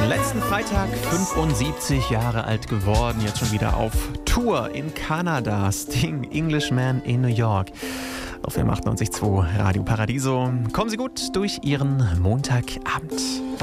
Letzten Freitag 75 Jahre alt geworden, jetzt schon wieder auf Tour in Kanada. Sting, Englishman in New York. Auf FM 98.2 Radio Paradiso. Kommen Sie gut durch Ihren Montagabend.